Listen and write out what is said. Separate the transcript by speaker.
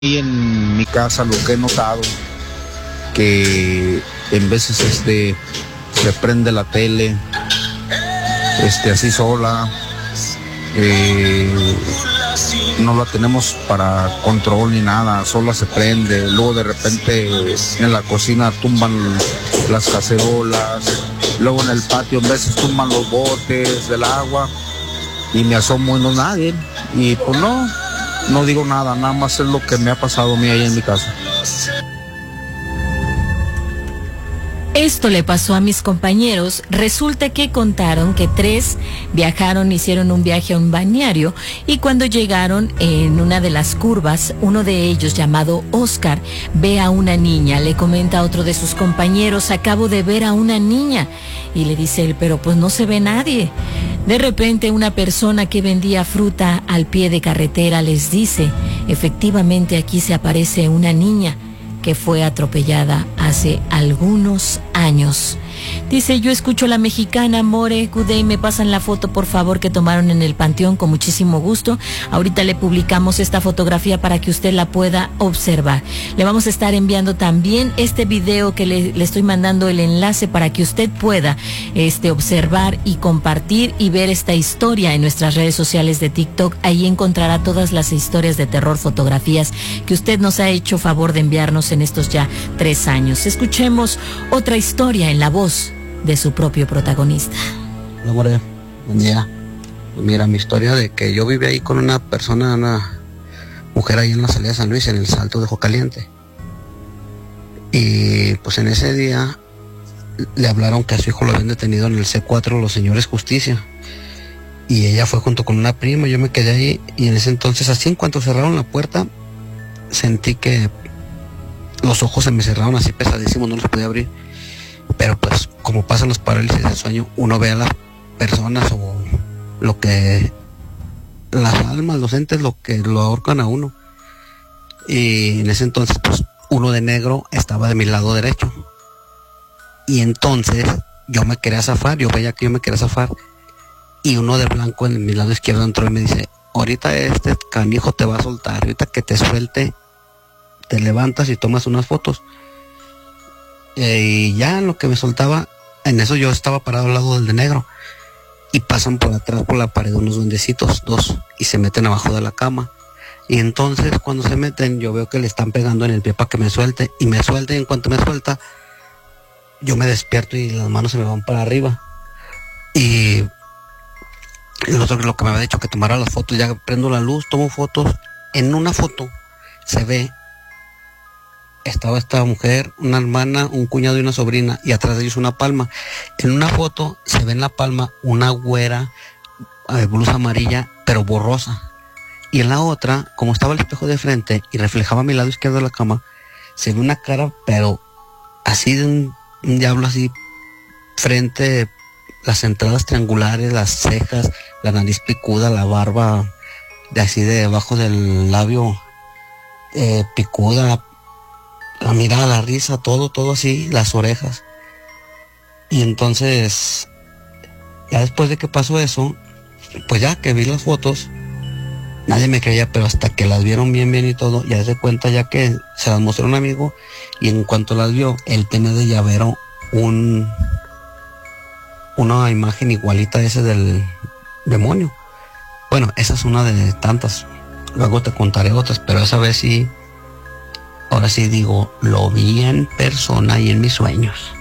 Speaker 1: Y en mi casa lo que he notado, que en veces se prende la tele, así sola, no la tenemos para control ni nada, sola se prende, luego de repente en la cocina tumban las cacerolas, luego en el patio en veces tumban los botes del agua y me asomo y no nadie, y pues no digo nada, nada más es lo que me ha pasado a mí ahí en mi casa.
Speaker 2: Esto le pasó a mis compañeros. Resulta que contaron que 3 viajaron, hicieron un viaje a un balneario y cuando llegaron en una de las curvas, uno de ellos, llamado Oscar, ve a una niña. Le comenta a otro de sus compañeros: acabo de ver a una niña. Y le dice él: pero pues no se ve nadie. De repente una persona que vendía fruta al pie de carretera les dice: efectivamente aquí se aparece una niña que fue atropellada hace algunos años. Dice: yo escucho La Mexicana, More, Kudey, me pasan la foto por favor que tomaron en el panteón, con muchísimo gusto. Ahorita le publicamos esta fotografía para que usted la pueda observar. Le vamos a estar enviando también este video que le estoy mandando el enlace para que usted pueda observar y compartir y ver esta historia en nuestras redes sociales de TikTok. Ahí encontrará todas las historias de terror, fotografías que usted nos ha hecho favor de enviarnos en estos ya 3 años. Escuchemos otra historia en la voz de su propio protagonista.
Speaker 3: Hola, More, buen día. Pues mira, mi historia de que yo viví ahí con una persona, una mujer ahí en la salida de San Luis, en el Salto de Ojo Caliente. Y pues en ese día le hablaron que a su hijo lo habían detenido en el C4 los señores Justicia. Y ella fue junto con una prima, yo me quedé ahí y en ese entonces, así en cuanto cerraron la puerta, sentí que los ojos se me cerraron así pesadísimos, no los podía abrir. Pero pues como pasan los parálisis del sueño, uno ve a las personas o lo que, las almas, los entes, lo que lo ahorcan a uno. Y en ese entonces pues uno de negro estaba de mi lado derecho. Y entonces yo me quería zafar, yo veía que yo me quería zafar. Y uno de blanco en mi lado izquierdo entró y me dice: ahorita este canijo te va a soltar, ahorita que te suelte, te levantas y tomas unas fotos. Y ya en lo que me soltaba, en eso yo estaba parado al lado del de negro y pasan por atrás por la pared unos duendecitos, 2, y se meten abajo de la cama. Y entonces cuando se meten yo veo que le están pegando en el pie para que me suelte, y me suelta, y en cuanto me suelta yo me despierto y las manos se me van para arriba. Y el otro, lo que me había dicho que tomara las fotos, ya prendo la luz, tomo fotos. En una foto se ve, estaba esta mujer, una hermana, un cuñado y una sobrina, y atrás de ellos una palma. En una foto se ve en la palma una güera, blusa amarilla, pero borrosa. Y en la otra, como estaba el espejo de frente y reflejaba a mi lado izquierdo de la cama, se ve una cara, pero así de un diablo, así, frente, las entradas triangulares, las cejas, la nariz picuda, la barba de así de debajo del labio picuda, la mirada, la risa, todo así, las orejas. Y entonces, ya después de que pasó eso, pues ya que vi las fotos, nadie me creía, pero hasta que las vieron bien y todo, ya se cuenta, ya que se las mostró un amigo, y en cuanto las vio, él tenía de llavero una imagen igualita a ese del demonio. Bueno, esa es una de tantas, luego te contaré otras, pero esa vez sí, ahora sí digo, lo vi en persona y en mis sueños.